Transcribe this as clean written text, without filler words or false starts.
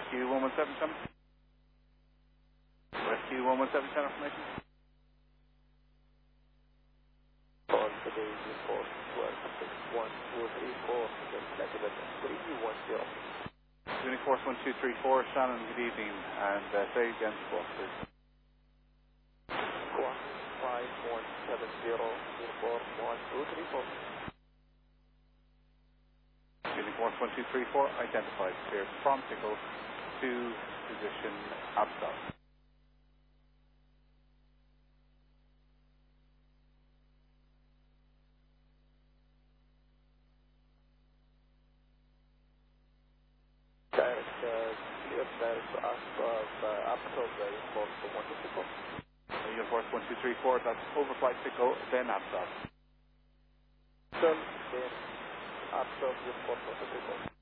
Rescue 117 coming. Rescue 117 information. Call today, report 1261 234, Flight 310. Unit Force 1234, Shannon, good evening, and say again to us, please. Squawk 5170, report 1234. Unit Force 1234, identified, clear from Pickle to position Abstop. Direct, clear direct to Abstop, report 124. Unit Force 1234, that's overflight Pickle, then Abstop. Then Abstop, report 124.